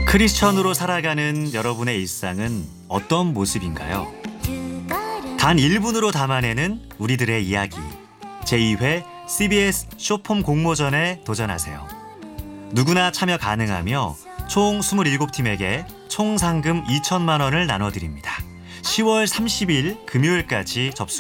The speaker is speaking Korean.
크리스천으로 살아가는 여러분의 일상은 어떤 모습인가요? 단 1분으로 담아내는 우리들의 이야기. 제2회 CBS 쇼폼 공모전에 도전하세요. 누구나 참여 가능하며 총 27팀에게 총 상금 2천만 원을 나눠드립니다. 10월 30일 금요일까지 접수